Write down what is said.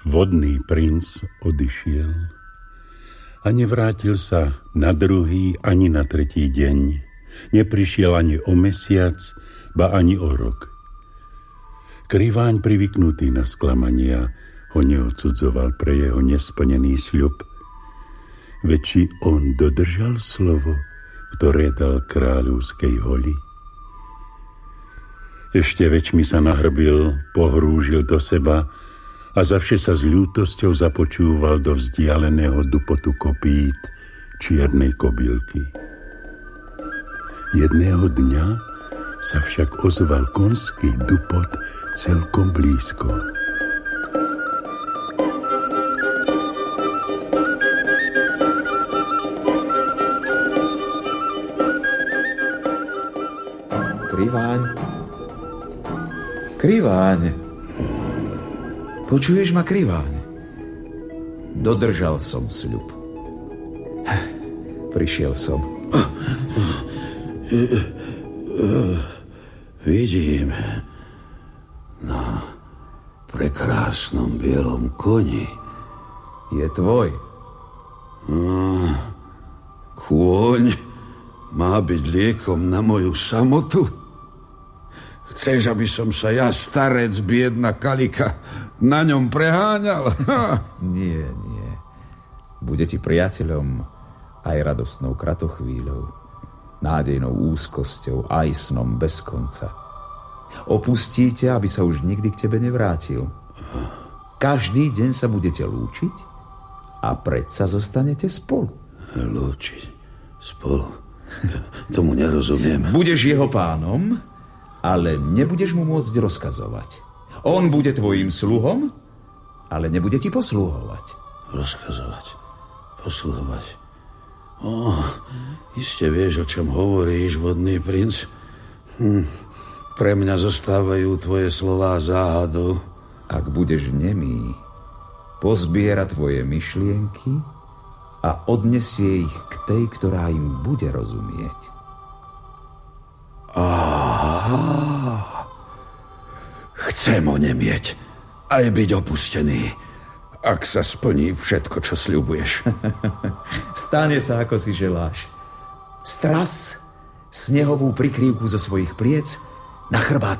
Vodný princ odišiel a nevrátil sa na druhý ani na tretí deň. Neprišiel ani o mesiac, ba ani o rok. Kriváň, privyknutý na sklamania, ho neodsudzoval pre jeho nesplnený sľub. Veď či on dodržal slovo, ktoré dal kráľovskej holi? Ešte väčšmi sa nahrbil, pohrúžil do seba a zavše sa s ľútosťou započúval do vzdialeného dupotu kopít čiernej kobylky. Jedného dňa sa však ozval konský dupot celkom blízko. Kriváň. Počuješ ma, Kriváň? Dodržal som sľub. Prišiel som. Vidím na prekrásnom bielom koni. Je tvoj. Kôň má byť liekom na moju samotu? Chceš, aby som sa ja, starec, biedna kalika, na ňom preháňal? Nie. Bude ti priateľom aj radostnou kratochvíľou, nádejnou úzkosťou, aj snom bez konca. Opustí ťa, aby sa už nikdy k tebe nevrátil. Každý deň sa budete lúčiť a predsa zostanete spolu. Lúčiť spolu? Tomu nerozumiem. Budeš jeho pánom, ale nebudeš mu môcť rozkazovať. On bude tvojím sluhom, ale nebude ti poslúhovať. Rozkazovať, posluhovať. Iste vieš, o čom hovoríš, vodný princ. Pre mňa zostávajú tvoje slová záhadou. Ak budeš nemý, pozbiera tvoje myšlienky a odnesie ich k tej, ktorá im bude rozumieť. Chcem onemieť, aj byť opustený, ak sa splní všetko, čo sľubuješ. Stane sa, ako si želáš. Stras snehovú prikrývku zo svojich pliec na chrbát